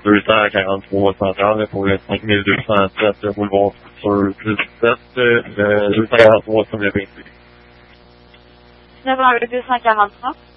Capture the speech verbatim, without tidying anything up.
deux cent quarante-trois centrales pour le cinq mille deux cent sept boulevard sur dix-sept, le deux cent quarante-trois sur le vingt-huit. neuf deux cent quarante-trois.